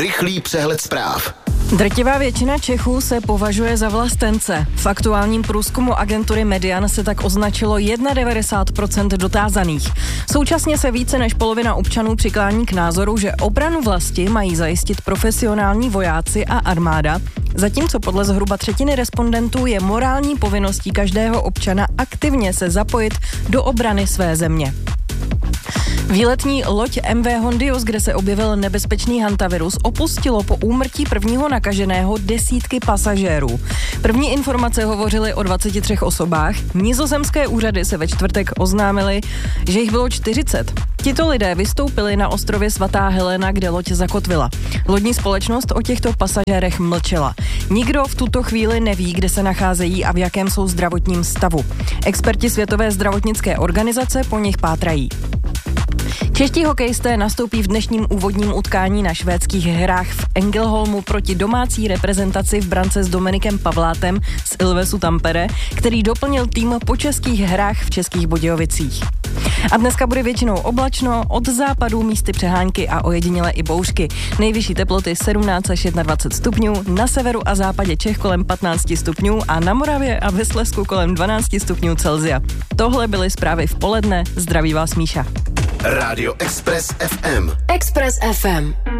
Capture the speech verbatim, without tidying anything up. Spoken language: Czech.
Rychlý přehled zpráv. Drtivá většina Čechů se považuje za vlastence. V aktuálním průzkumu agentury Median se tak označilo devadesát jedna procent dotázaných. Současně se více než polovina občanů přiklání k názoru, že obranu vlasti mají zajistit profesionální vojáci a armáda, zatímco podle zhruba třetiny respondentů je morální povinností každého občana aktivně se zapojit do obrany své země. Výletní loď M V Hondius, kde se objevil nebezpečný hantavirus, opustilo po úmrtí prvního nakaženého desítky pasažérů. První informace hovořily o dvaceti třech osobách. Nizozemské úřady se ve čtvrtek oznámily, že jich bylo čtyřicet. Tito lidé vystoupili na ostrově Svatá Helena, kde loď zakotvila. Lodní společnost o těchto pasažérech mlčela. Nikdo v tuto chvíli neví, kde se nacházejí a v jakém jsou zdravotním stavu. Experti Světové zdravotnické organizace po nich pátrají. Čeští hokejisté nastoupí v dnešním úvodním utkání na švédských hrách v Ängelholmu proti domácí reprezentaci v brance s Dominikem Pavlátem z Ilvesu Tampere, který doplnil tým po českých hrách v Českých Budějovicích. A dneska bude většinou oblačno, od západu místy přehánky a ojedinělé i bouřky. Nejvyšší teploty sedmnáct až dvacet jedna stupňů, na severu a západě Čech kolem patnáct stupňů a na Moravě a ve Slezsku kolem dvanáct stupňů Celsia. Tohle byly zprávy v poledne, zdraví vás Míša. Rádio Express F M. Express F M.